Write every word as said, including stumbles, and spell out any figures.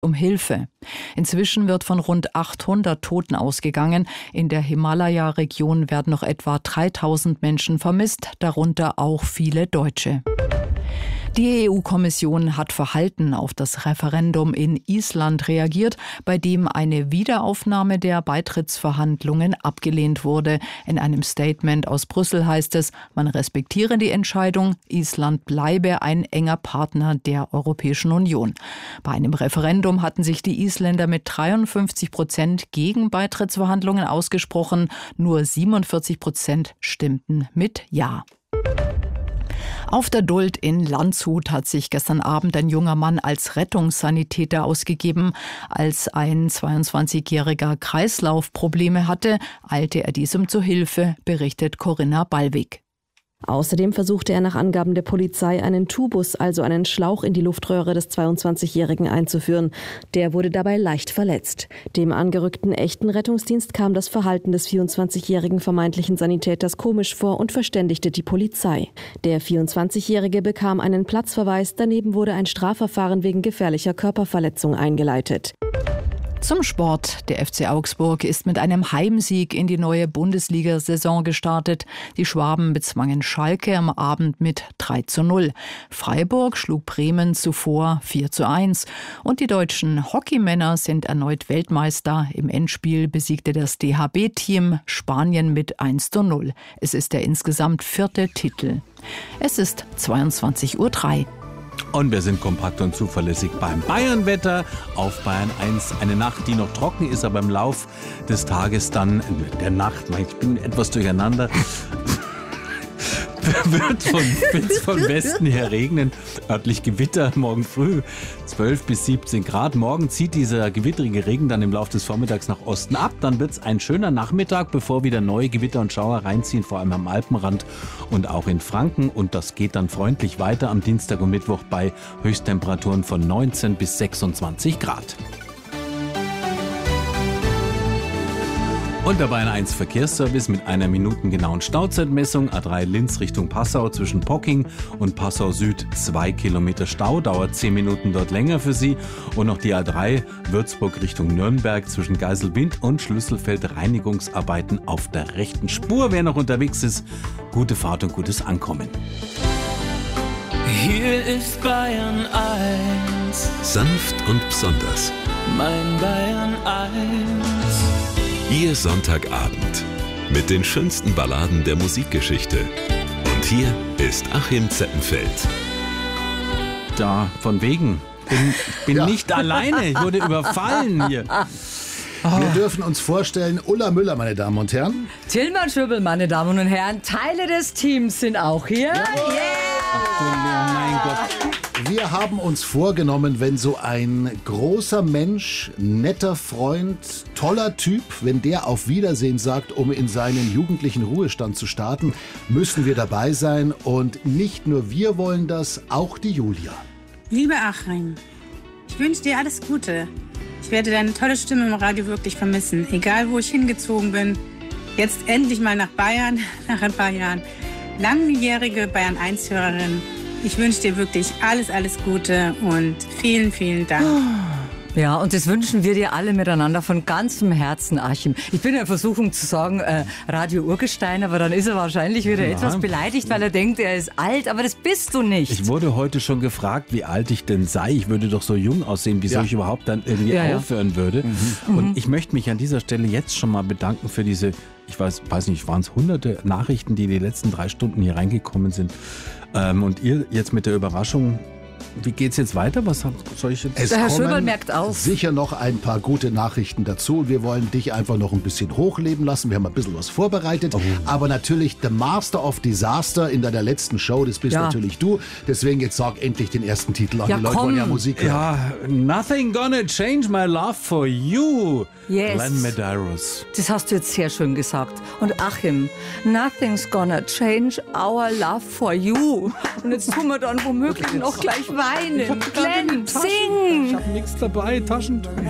um Hilfe. Inzwischen wird von rund achthundert Toten ausgegangen. In der Himalaya-Region werden noch etwa dreitausend Menschen vermisst, darunter auch viele Deutsche. Die E U-Kommission hat verhalten auf das Referendum in Island reagiert, bei dem eine Wiederaufnahme der Beitrittsverhandlungen abgelehnt wurde. In einem Statement aus Brüssel heißt es, man respektiere die Entscheidung, Island bleibe ein enger Partner der Europäischen Union. Bei einem Referendum hatten sich die Isländer mit dreiundfünfzig Prozent gegen Beitrittsverhandlungen ausgesprochen, nur siebenundvierzig Prozent stimmten mit Ja. Auf der Duld in Landshut hat sich gestern Abend ein junger Mann als Rettungssanitäter ausgegeben. Als ein zweiundzwanzigjähriger Kreislaufprobleme hatte, eilte er diesem zu Hilfe, berichtet Corinna Ballwig. Außerdem versuchte er nach Angaben der Polizei einen Tubus, also einen Schlauch in die Luftröhre des zweiundzwanzigjährigen einzuführen. Der wurde dabei leicht verletzt. Dem angerückten echten Rettungsdienst kam das Verhalten des vierundzwanzigjährigen vermeintlichen Sanitäters komisch vor und verständigte die Polizei. Der vierundzwanzigjährige bekam einen Platzverweis, daneben wurde ein Strafverfahren wegen gefährlicher Körperverletzung eingeleitet. Zum Sport. Der F C Augsburg ist mit einem Heimsieg in die neue Bundesliga-Saison gestartet. Die Schwaben bezwangen Schalke am Abend mit drei zu null. Freiburg schlug Bremen zuvor vier zu eins. Und die deutschen Hockeymänner sind erneut Weltmeister. Im Endspiel besiegte das D H B-Team Spanien mit eins zu null. Es ist der insgesamt vierte Titel. Es ist zweiundzwanzig Uhr drei. Und wir sind kompakt und zuverlässig beim Bayern-Wetter auf Bayern eins. Eine Nacht, die noch trocken ist, aber im Lauf des Tages dann, der Nacht, ich bin etwas durcheinander, wird von, von Westen her regnen. Örtlich Gewitter morgen früh zwölf bis siebzehn Grad. Morgen zieht dieser gewitterige Regen dann im Laufe des Vormittags nach Osten ab. Dann wird es ein schöner Nachmittag, bevor wieder neue Gewitter und Schauer reinziehen, vor allem am Alpenrand und auch in Franken. Und das geht dann freundlich weiter am Dienstag und Mittwoch bei Höchsttemperaturen von neunzehn bis sechsundzwanzig Grad. Und der Bayern eins Verkehrsservice mit einer minutengenauen Stauzeitmessung. A drei Linz Richtung Passau zwischen Pocking und Passau Süd zwei Kilometer Stau. Dauert zehn Minuten dort länger für Sie. Und noch die A drei Würzburg Richtung Nürnberg zwischen Geiselwind und Schlüsselfeld Reinigungsarbeiten auf der rechten Spur. Wer noch unterwegs ist, gute Fahrt und gutes Ankommen. Hier ist Bayern eins. Sanft und besonders. Mein Bayern eins. Ihr Sonntagabend mit den schönsten Balladen der Musikgeschichte. Und hier ist Achim Zeppenfeld. Da, von wegen. Bin, bin ja. nicht alleine. Ich wurde überfallen hier. Wir dürfen uns vorstellen, Ulla Müller, meine Damen und Herren. Tilman Schöbel, meine Damen und Herren. Teile des Teams sind auch hier. Ja. Yeah. Ach du, ja, mein Gott. Wir haben uns vorgenommen, wenn so ein großer Mensch, netter Freund, toller Typ, wenn der auf Wiedersehen sagt, um in seinen jugendlichen Ruhestand zu starten, müssen wir dabei sein. Und nicht nur wir wollen das, auch die Julia. Liebe Achim, ich wünsche dir alles Gute. Ich werde deine tolle Stimme im Radio wirklich vermissen, egal wo ich hingezogen bin. Jetzt endlich mal nach Bayern, nach ein paar Jahren. Langjährige Bayern eins Hörerin. Ich wünsche dir wirklich alles, alles Gute und vielen, vielen Dank. Ja, und das wünschen wir dir alle miteinander von ganzem Herzen, Achim. Ich bin in der Versuchung zu sagen, äh, Radio Urgestein, aber dann ist er wahrscheinlich wieder ja. etwas beleidigt, weil er denkt, er ist alt, aber das bist du nicht. Ich wurde heute schon gefragt, wie alt ich denn sei. Ich würde doch so jung aussehen, wieso ja. ich überhaupt dann irgendwie ja, aufhören ja. würde. Mhm. Und ich möchte mich an dieser Stelle jetzt schon mal bedanken für diese, ich weiß, weiß nicht, waren es hunderte Nachrichten, die die letzten drei Stunden hier reingekommen sind. Ähm, und ihr jetzt mit der Überraschung, wie geht's jetzt weiter? Was soll ich jetzt? Es der Herr kommen Schöberl merkt auf. Sicher noch ein paar gute Nachrichten dazu. Wir wollen dich einfach noch ein bisschen hochleben lassen. Wir haben ein bisschen was vorbereitet. Oh. Aber natürlich the Master of Disaster in deiner letzten Show, das bist ja. natürlich du. Deswegen jetzt sag endlich den ersten Titel an. Ja, die Leute komm. wollen ja Musik hören. Ja, Nothing Gonna Change My Love for You. Yes. Glenn Medeiros. Das hast du jetzt sehr schön gesagt. Und Achim, Nothing's Gonna Change Our Love for You. Und jetzt tun wir dann womöglich noch gleich weinen. Glenn, sing! Ich hab nichts dabei, Taschentuch.